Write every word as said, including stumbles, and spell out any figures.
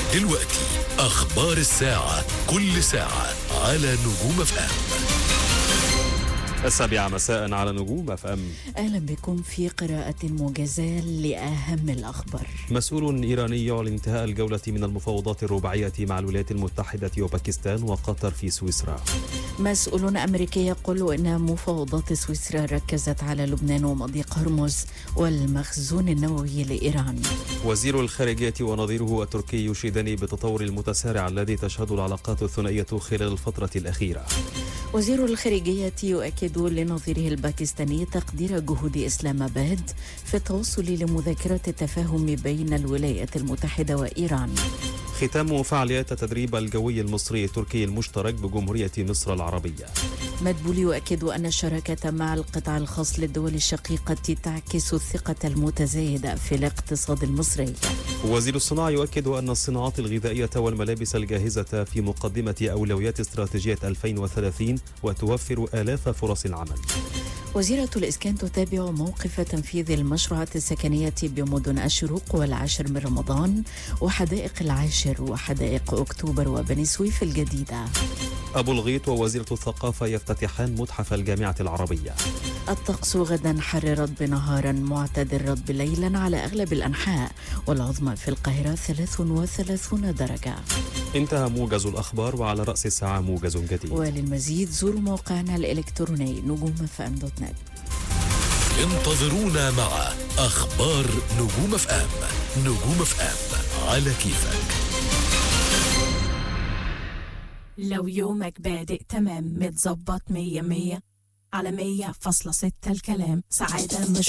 ودلوقتي أخبار الساعة، كل ساعة على نجوم اف ام. السابعة مساء على نجوم اف ام. أهلا بكم في قراءة موجزة لأهم الأخبار. مسؤول إيراني يعلن انتهاء الجولة من المفاوضات الرباعية مع الولايات المتحدة وباكستان وقطر في سويسرا. مسؤول أمريكي يقول إن مفاوضات سويسرا ركزت على لبنان ومضيق هرمز والمخزون النووي لإيران. وزير الخارجية ونظيره التركي يشيدان بالتطور المتسارع الذي تشهد العلاقات الثنائية خلال الفترة الأخيرة. وزير الخارجية يؤكد لنظيره الباكستاني تقدير جهود إسلام آباد في التوصل لمذكرة التفاهم بين الولايات المتحدة وإيران. ختام فعاليات التدريب الجوي المصري التركي المشترك بجمهورية مصر العربية. مدبول يؤكد أن الشراكة مع القطاع الخاص للدول الشقيقة تعكس الثقة المتزايدة في الاقتصاد المصري. وزير الصناعة يؤكد أن الصناعات الغذائية والملابس الجاهزة في مقدمة أولويات استراتيجية ألفين وثلاثين وتوفر آلاف فرص العمل. وزيرة الإسكان تتابع موقف تنفيذ المشروعات السكنية بمدن الشروق والعاشر من رمضان وحدائق العاشر وحدائق أكتوبر وبني سويف الجديدة. أبو الغيط ووزيرة الثقافة يفتتحان متحف الجامعة العربية. الطقس غدا حر رطب نهارا معتدل رطب ليلا على أغلب الأنحاء والعظمى في القاهرة ثلاث وثلاثين درجة. انتهى موجز الأخبار، وعلى رأس الساعة موجز جديد. وللمزيد زوروا موقعنا الإلكتروني نجوم اف ام دوت نت. انتظرونا مع أخبار نجوم اف ام. نجوم اف ام على كيفك. لو يومك بادئ تمام متظبط مية مية على مية فاصلة ستة الكلام سعادة مش